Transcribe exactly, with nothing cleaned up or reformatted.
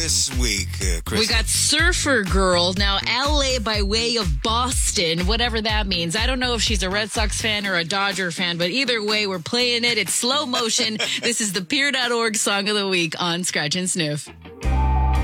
this week, uh, Chris? We got Surfer Girl, now L A by way of Boston, whatever that means. I don't know if she's a Red Sox fan or a Dodger fan, but either way, we're playing it. It's slow motion. This is the peer dot org Song of the Week on Scratch and Sniff.